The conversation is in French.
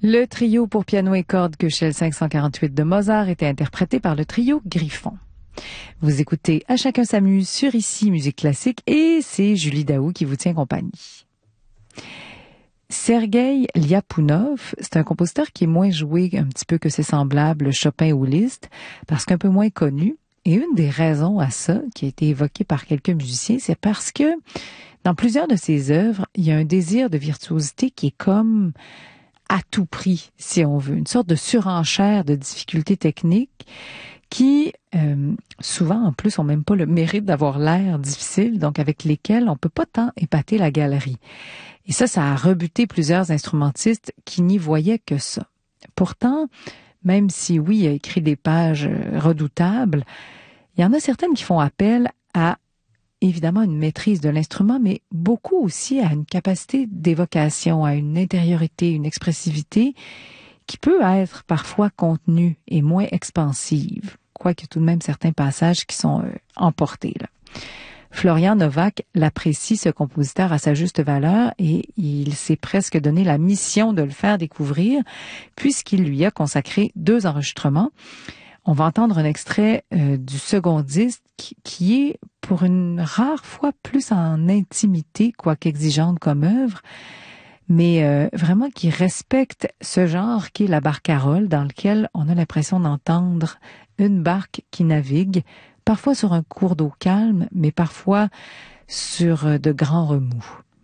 Le trio pour piano et cordes Köchel 548 de Mozart était interprété par le trio Griffon. Vous écoutez À chacun s'amuse sur Ici Musique Classique et c'est Julie Daou qui vous tient compagnie. Sergueï Lyapunov, c'est un compositeur qui est moins joué un petit peu que ses semblables Chopin ou Liszt, parce qu'un peu moins connu. Et une des raisons à ça, qui a été évoquée par quelques musiciens, c'est parce que dans plusieurs de ses œuvres, il y a un désir de virtuosité qui est comme à tout prix, si on veut, une sorte de surenchère de difficultés techniques qui, souvent en plus, ont même pas le mérite d'avoir l'air difficile, donc avec lesquels on peut pas tant épater la galerie. Et ça a rebuté plusieurs instrumentistes qui n'y voyaient que ça. Pourtant, même si oui, il a écrit des pages redoutables, il y en a certaines qui font appel à évidemment une maîtrise de l'instrument, mais beaucoup aussi à une capacité d'évocation, à une intériorité, une expressivité qui peut être parfois contenue et moins expansive, quoique tout de même certains passages qui sont emportés là. Florian Novak l'apprécie, ce compositeur, à sa juste valeur et il s'est presque donné la mission de le faire découvrir puisqu'il lui a consacré 2 enregistrements. On va entendre un extrait du second disque qui est pour une rare fois plus en intimité, quoique exigeante comme œuvre, mais vraiment qui respecte ce genre qui est la barcarolle, dans lequel on a l'impression d'entendre une barque qui navigue, parfois sur un cours d'eau calme, mais parfois sur de grands remous.